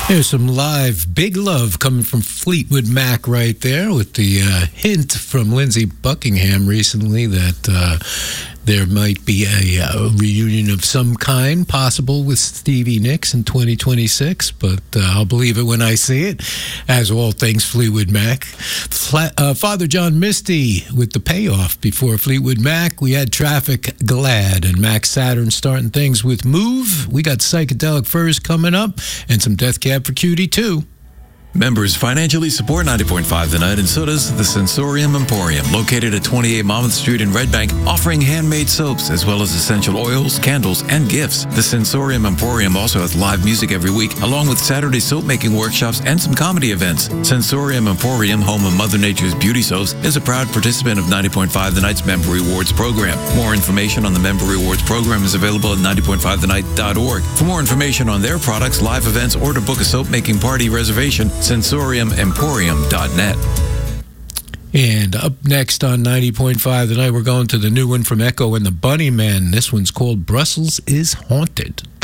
There's some live Big Love coming from Fleetwood Mac right there, with the hint from Lindsey Buckingham recently that there might be a reunion of some kind possible with Stevie Nicks in 2026, but I'll believe it when I see it, as all things Fleetwood Mac. Father John Misty with The Payoff before Fleetwood Mac. We had Traffic Glad and Max Saturn starting things with Move. We got Psychedelic Furs coming up and some Death Cab for Cutie too. Members financially support 90.5 The Night, and so does the Sensorium Emporium, located at 28 Monmouth Street in Red Bank, offering handmade soaps as well as essential oils, candles, and gifts. The Sensorium Emporium also has live music every week, along with Saturday soap-making workshops and some comedy events. Sensorium Emporium, home of Mother Nature's beauty soaps, is a proud participant of 90.5 The Night's Member Rewards program. More information on the Member Rewards program is available at 90.5thenight.org. For more information on their products, live events, or to book a soap-making party reservation, sensoriumemporium.net. And up next on 90.5 The Night, we're going to the new one from Echo and the Bunnymen. This one's called Brussels is Haunted.